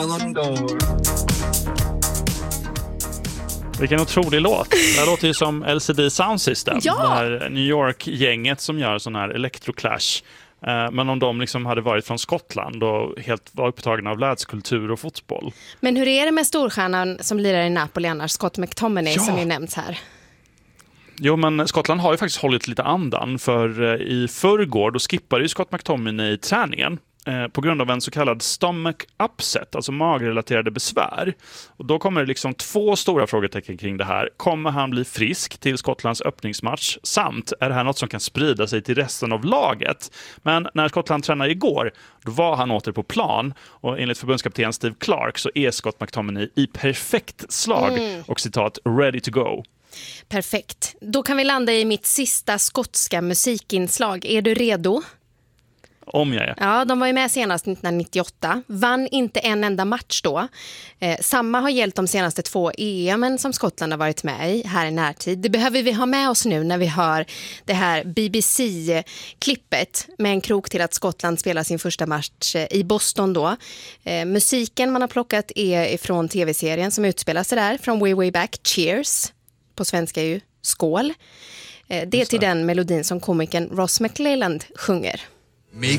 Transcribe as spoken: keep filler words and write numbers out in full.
Vilken otrolig låt. Det låter ju som L C D Sound System. Ja. Det här New York-gänget som gör sån här electroclash. Men om de liksom hade varit från Skottland och helt var upptagna av lädskultur och fotboll. Men hur är det med storstjärnan som lirar i Napoli annars, Scott McTominay, ja. som ju nämnts här? Jo, men Skottland har ju faktiskt hållit lite andan, för i förrgår då skippade ju Scott McTominay i träningen eh, på grund av en så kallad stomach upset, alltså magrelaterade besvär. Och då kommer det liksom två stora frågetecken kring det här. Kommer han bli frisk till Skottlands öppningsmatch? Samt, är det här något som kan sprida sig till resten av laget? Men när Skottland tränade igår, då var han åter på plan. Och enligt förbundskapten Steve Clark så är Scott McTominay i perfekt slag mm. och citat, ready to go. Perfekt. Då kan vi landa i mitt sista skotska musikinslag. Är du redo? Om jag är. Ja, de var ju med senast nittonhundranittioåtta. Vann inte en enda match då. Eh, samma har gällt de senaste två E M som Skottland har varit med i här i närtid. Det behöver vi ha med oss nu när vi hör det här B B C-klippet med en krok till att Skottland spelar sin första match i Boston då. Eh, musiken man har plockat är från tv-serien som utspelar sig där, från Way Way Back, Cheers. På svenska är ju skål. Det är till den melodin som komikern Ross McClelland sjunger.